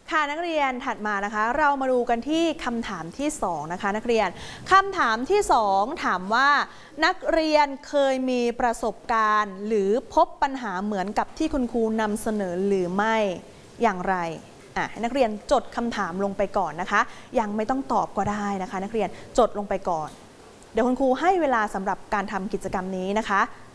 ค่ะนักเรียนถัดมานะคะเรามาดูกันที่คำถามที่2นะคะนักเรียนคำถามที่2ถามว่านักเรียนเคยมีประสบการณ์หรือพบปัญหาเหมือนกับที่คุณครูนำเสนอหรือไม่อย่างไรให้นักเรียนจดคำถามลงไปก่อนนะคะยังไม่ต้องตอบก็ได้นะคะนักเรียนจดลงไปก่อนเดี๋ยวคุณครูให้เวลาสำหรับการทำกิจกรรมนี้นะคะ